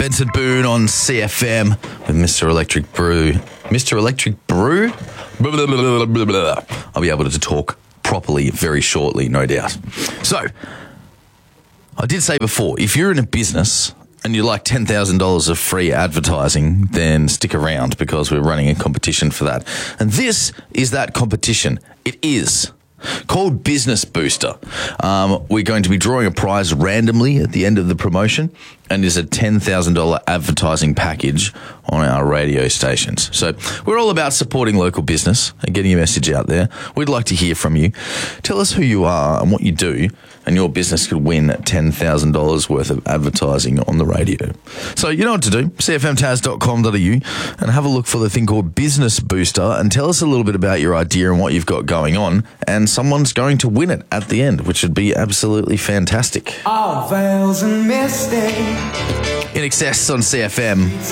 Benson Boone on CFM with Mr. Electric Brew. Mr. Electric Brew? Blah, blah, blah, blah, blah. I'll be able to talk properly very shortly, no doubt. So, I did say before, if you're in a business and you like $10,000 of free advertising, then stick around because we're running a competition for that. And this is that competition. It is called Business Booster. We're going to be drawing a prize randomly at the end of the promotion, and is a $10,000 advertising package on our radio stations. So we're all about supporting local business and getting your message out there. We'd like to hear from you. Tell us who you are and what you do, and your business could win $10,000 worth of advertising on the radio. So you know what to do, cfmtaz.com.au, and have a look for the thing called Business Booster, and tell us a little bit about your idea and what you've got going on, and someone's going to win it at the end, which would be absolutely fantastic. All veils and mistakes. In Excess on CFM.